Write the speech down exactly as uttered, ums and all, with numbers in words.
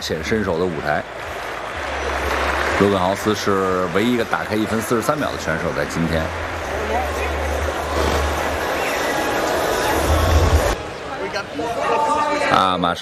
显身手的舞台。罗根豪斯是唯一一个打开一分四十三秒的选手，在今天。啊，马上。